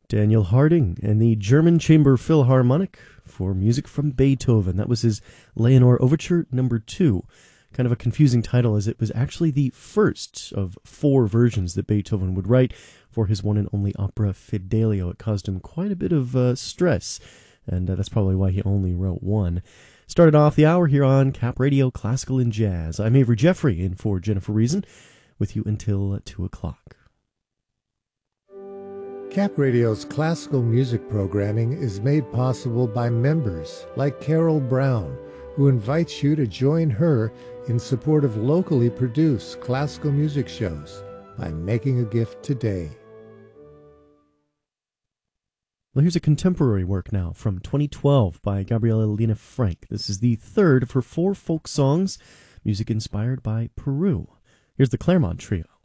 Daniel Harding and the German Chamber Philharmonic for music from Beethoven. That was his Leonore Overture No. 2. Kind of a confusing title, as it was actually the first of 4 versions that Beethoven would write for his one and only opera Fidelio. It caused him quite a bit of stress, and that's probably why he only wrote 1. Started off the hour here on Cap Radio Classical and Jazz. I'm Avery Jeffrey, in for Jennifer Reason, with you until 2 o'clock. Cap Radio's classical music programming is made possible by members like Carol Brown, who invites you to join her in support of locally produced classical music shows by making a gift today. Well, here's a contemporary work now from 2012 by Gabriela Lena Frank. This is the third of her 4 folk songs, music inspired by Peru. Here's the Claremont Trio.